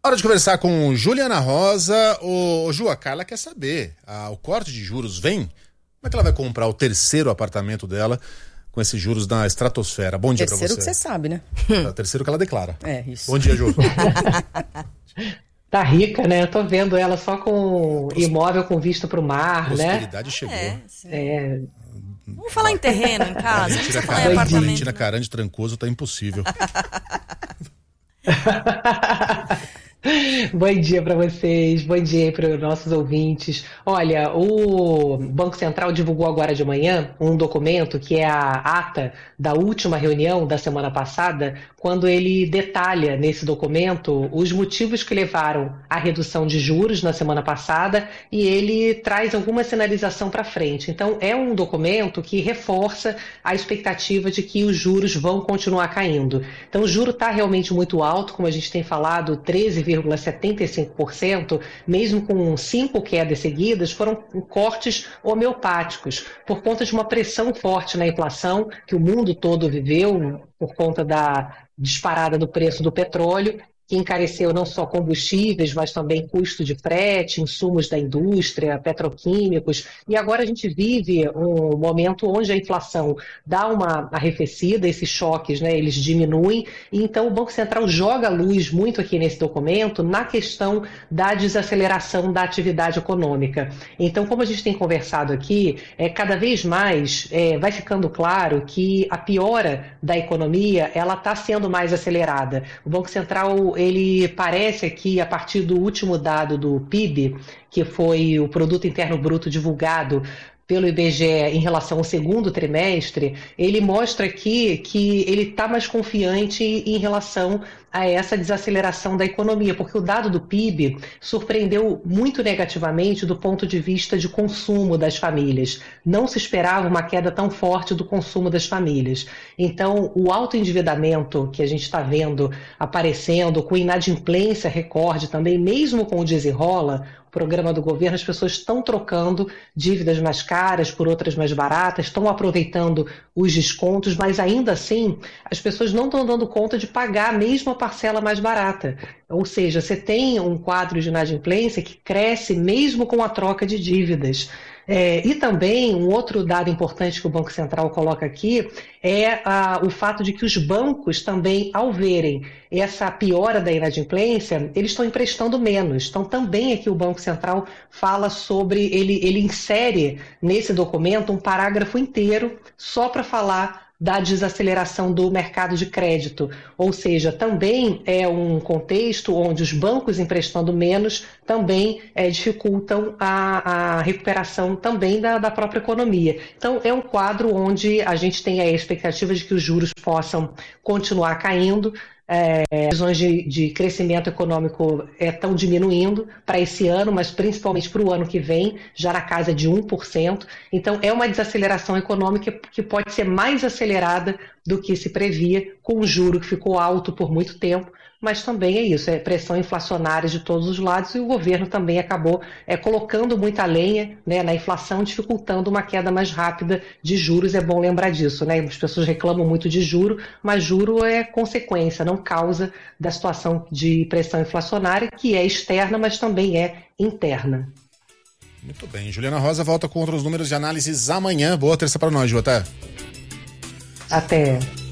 Hora de conversar com Juliana Rosa. O Ju, a Carla quer saber, o corte de juros vem? Como é que ela vai comprar o terceiro apartamento dela com esses juros na estratosfera? Bom dia pra você. Terceiro que você sabe, né? É o terceiro que ela declara. É, isso. Bom dia, Ju. Tá rica, né? Eu tô vendo ela só com imóvel com vista pro mar, né? Prosperidade chegou. Vamos falar em terreno em casa, não precisa falar em apartamento. Valentina Carande Trancoso tá impossível. Bom dia para vocês, bom dia para os nossos ouvintes. Olha, o Banco Central divulgou agora de manhã um documento que é a ata da última reunião da semana passada, quando ele detalha nesse documento os motivos que levaram à redução de juros na semana passada e ele traz alguma sinalização para frente. Então, é um documento que reforça a expectativa de que os juros vão continuar caindo. Então, o juro está realmente muito alto, como a gente tem falado, 13,75%, mesmo com 5 quedas seguidas, foram cortes homeopáticos, por conta de uma pressão forte na inflação que o mundo todo viveu, por conta da disparada do preço do petróleo, que encareceu não só combustíveis, mas também custo de frete, insumos da indústria, petroquímicos. E agora a gente vive um momento onde a inflação dá uma arrefecida, esses choques, né, eles diminuem. E então o Banco Central joga a luz muito aqui nesse documento na questão da desaceleração da atividade econômica. Então, como a gente tem conversado aqui, cada vez mais vai ficando claro que a piora da economia ela está sendo mais acelerada. O Banco Central ele parece aqui, a partir do último dado do PIB, que foi o Produto Interno Bruto divulgado pelo IBGE em relação ao segundo trimestre, ele mostra aqui que ele está mais confiante em relação a essa desaceleração da economia, porque o dado do PIB surpreendeu muito negativamente do ponto de vista de consumo das famílias. Não se esperava uma queda tão forte do consumo das famílias. Então, o alto endividamento que a gente está vendo aparecendo, com inadimplência recorde também, mesmo com o desenrola, programa do governo, as pessoas estão trocando dívidas mais caras por outras mais baratas, estão aproveitando os descontos, mas ainda assim as pessoas não estão dando conta de pagar mesmo a parcela mais barata. Ou seja, você tem um quadro de inadimplência que cresce mesmo com a troca de dívidas. E também um outro dado importante que o Banco Central coloca aqui é o fato de que os bancos também, ao verem essa piora da inadimplência, eles estão emprestando menos. Então também aqui o Banco Central fala sobre, ele insere nesse documento um parágrafo inteiro só para falar da desaceleração do mercado de crédito, ou seja, também é um contexto onde os bancos emprestando menos também dificultam a recuperação também da própria economia. Então é um quadro onde a gente tem a expectativa de que os juros possam continuar caindo. Previsões de crescimento econômico estão diminuindo para esse ano, mas principalmente para o ano que vem, já na casa de 1%. Então, é uma desaceleração econômica que pode ser mais acelerada do que se previa, com o juro que ficou alto por muito tempo, mas também é isso, é pressão inflacionária de todos os lados e o governo também acabou colocando muita lenha, né, na inflação, dificultando uma queda mais rápida de juros. É bom lembrar disso, né? As pessoas reclamam muito de juro, mas juro é consequência, não causa da situação de pressão inflacionária, que é externa, mas também é interna. Muito bem, Juliana Rosa volta com outros números de análises amanhã. Boa terça para nós, Ju, até. Até.